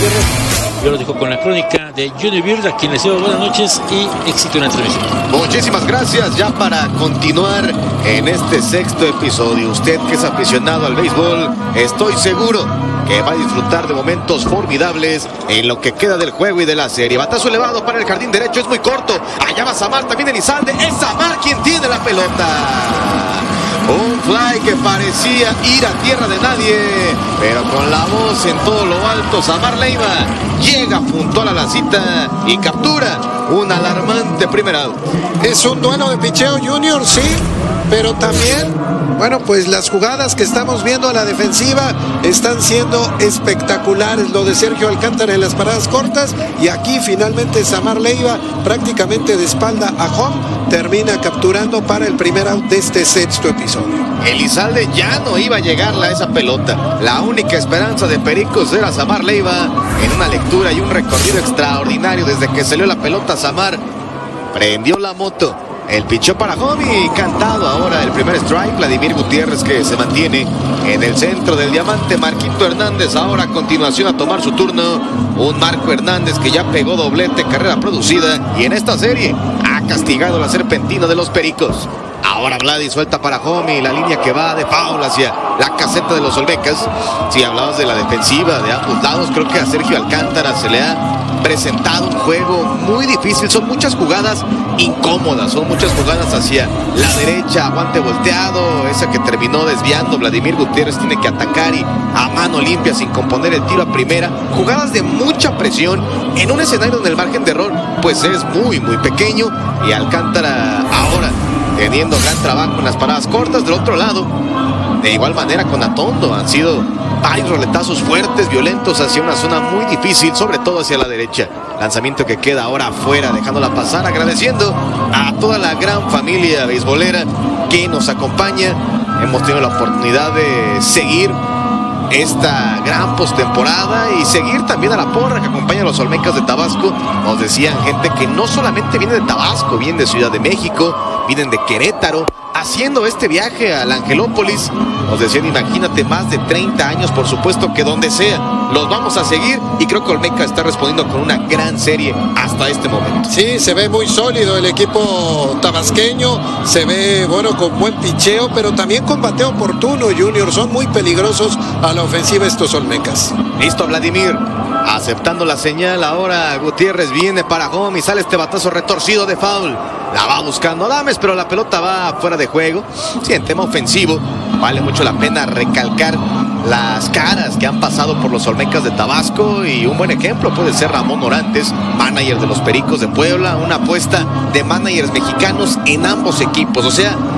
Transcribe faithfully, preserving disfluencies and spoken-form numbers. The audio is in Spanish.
Gutiérrez. Yo lo dejo con la crónica de Junior Bird, a quien les deseo buenas noches y éxito en la transmisión. Muchísimas gracias. Ya para continuar en este sexto episodio, usted que es aficionado al béisbol, estoy seguro que va a disfrutar de momentos formidables en lo que queda del juego y de la serie. Batazo elevado para el jardín derecho, es muy corto. Allá va Samar, también Elizalde. Es Samar quien tiene la pelota. Un fly que parecía ir a tierra de nadie, pero con la voz en todo lo alto, Samar Leiva llega puntual a la cita y captura un alarmante primer out. Es un duelo de picheo, Junior, sí, pero también, bueno, pues las jugadas que estamos viendo a la defensiva están siendo espectaculares. Lo de Sergio Alcántara en las paradas cortas, y aquí finalmente Samar Leiva, prácticamente de espalda a home, termina capturando para el primer out de este sexto episodio. Elizalde ya no iba a llegarle a esa pelota. La única esperanza de Pericos era Samar Leiva, en una lectura y un recorrido extraordinario desde que salió la pelota. Samar prendió la moto, el pichó para home y cantado ahora el primer strike. Vladimir Gutiérrez, que se mantiene en el centro del diamante. Marquito Hernández ahora a continuación a tomar su turno. Un Marco Hernández que ya pegó doblete, carrera producida, y en esta serie ha castigado la serpentina de los Pericos. Ahora Vladi suelta para home y la línea que va de foul hacia la caseta de los Olmecas. Si hablabas de la defensiva de ambos lados, creo que a Sergio Alcántara se le ha presentado un juego muy difícil. Son muchas jugadas incómodas, son muchas jugadas hacia la derecha, aguante volteado, esa que terminó desviando. Vladimir Gutiérrez tiene que atacar y a mano limpia sin componer el tiro a primera. Jugadas de mucha presión en un escenario donde el margen de error pues es muy muy pequeño, y Alcántara ahora teniendo gran trabajo en las paradas cortas. Del otro lado, de igual manera con Atondo, han sido varios roletazos fuertes, violentos hacia una zona muy difícil, sobre todo hacia la derecha. Lanzamiento que queda ahora afuera, dejándola pasar, agradeciendo a toda la gran familia beisbolera que nos acompaña. Hemos tenido la oportunidad de seguir esta gran postemporada y seguir también a la porra que acompaña a los Olmecas de Tabasco. Nos decían gente que no solamente viene de Tabasco, vienen de Ciudad de México, vienen de Querétaro, haciendo este viaje al Angelópolis. Nos decían, imagínate, más de treinta años, por supuesto que donde sea los vamos a seguir, y creo que Olmeca está respondiendo con una gran serie hasta este momento. Sí, se ve muy sólido el equipo tabasqueño, se ve, bueno, con buen picheo, pero también con bateo oportuno, Junior. Son muy peligrosos a la ofensiva estos Olmecas. Listo Vladimir, aceptando la señal. Ahora Gutiérrez viene para home y sale este batazo retorcido de foul. La va buscando Adames, pero la pelota va fuera de juego. Sí, en tema ofensivo vale mucho la pena recalcar las caras que han pasado por los Olmecas de Tabasco, y un buen ejemplo puede ser Ramón Orantes, manager de los Pericos de Puebla, una apuesta de managers mexicanos en ambos equipos. O sea,